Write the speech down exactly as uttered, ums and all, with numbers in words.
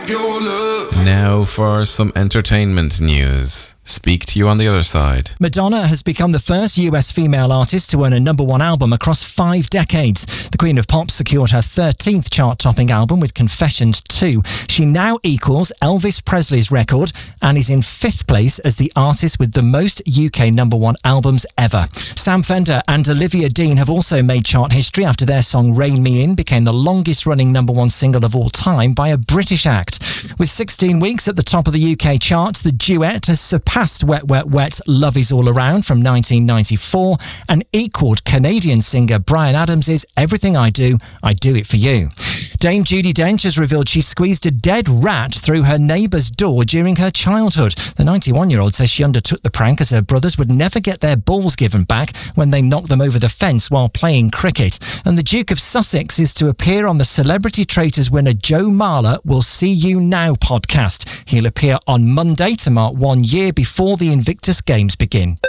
your love. Now for some entertainment news. Speak to you on the other side. Madonna has become the first U S female artist to earn a number one album across five decades. The Queen of Pop secured her thirteenth chart-topping album with Confessions two. She now equals Elvis Presley's record and is in fifth place as the artist with the most U K number one albums ever. Sam Fender and Olivia Dean have also made chart history after their song Rein Me In became the longest-running number one single of all time by a British act. With sixteen weeks at the top of the U K charts, the duet has surpassed Wet, Wet, Wet, Love Is All Around from nineteen ninety-four and equalled Canadian singer Bryan Adams' Everything I Do, I Do It For You. Dame Judi Dench has revealed she squeezed a dead rat through her neighbour's door during her childhood. The ninety-one-year-old says she undertook the prank as her brothers would never get their balls given back when they knocked them over the fence while playing cricket. And the Duke of Sussex is to appear on the Celebrity Traitors winner Joe Marler Will See You Now podcast. He'll appear on Monday to mark one year before the Invictus Games begin.